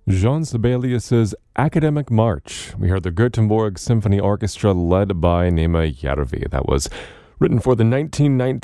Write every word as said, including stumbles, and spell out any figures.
Jean Sibelius's Academic March. We heard the Göteborg Symphony Orchestra led by Nema Järvi. That was written for the nineteen nineteen